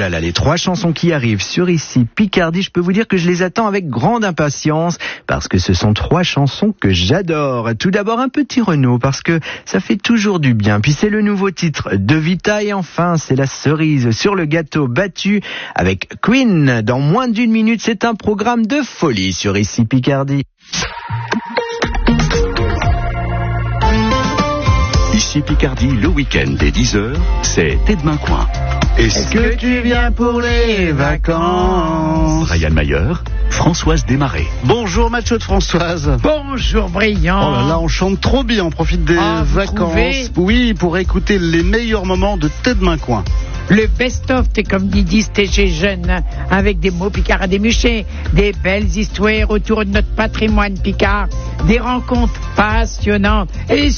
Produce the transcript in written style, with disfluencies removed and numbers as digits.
là là, les 3 chansons qui arrivent sur Ici Picardie, je peux vous dire que je les attends avec grande impatience parce que ce sont 3 chansons que j'adore. Tout d'abord un petit Renaud parce que ça fait toujours du bien. Puis c'est le nouveau titre de Vita et enfin c'est la cerise sur le gâteau battu avec Queen. Dans moins d'1 minute, c'est un programme de folie sur Ici Picardie. Ici Picardie, le week-end dès 10h, c'est Tête Main Coin. Est-ce que tu viens pour les vacances? Ryan Mayer, Françoise Desmarais. Bonjour Macho de Françoise. Bonjour Brillant. Oh là là, on chante trop bien, on profite des vacances. Oui, pour écouter les meilleurs moments de Tête Main Coin. Le best-of, t'es comme disent tes jeunes, hein, avec des mots picards à démucher, des belles histoires autour de notre patrimoine picard, des rencontres passionnantes et